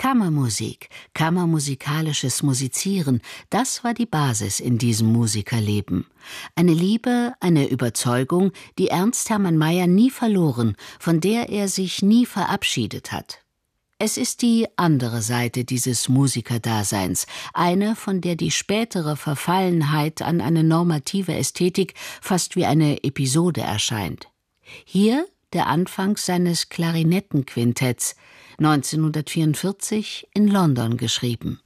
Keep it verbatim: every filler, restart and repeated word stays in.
Kammermusik, kammermusikalisches Musizieren, das war die Basis in diesem Musikerleben. Eine Liebe, eine Überzeugung, die Ernst Hermann Mayer nie verloren, von der er sich nie verabschiedet hat. Es ist die andere Seite dieses Musikerdaseins, eine, von der die spätere Verfallenheit an eine normative Ästhetik fast wie eine Episode erscheint. Hier der Anfang seines Klarinettenquintetts, neunzehnhundertvierundvierzig in London geschrieben.